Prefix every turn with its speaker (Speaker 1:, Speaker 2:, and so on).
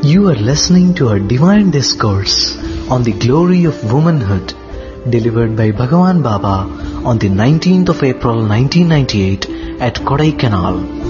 Speaker 1: You are listening to a divine discourse on the glory of womanhood, delivered by Bhagavan Baba on the 19th of April 1998 at Kodaikanal.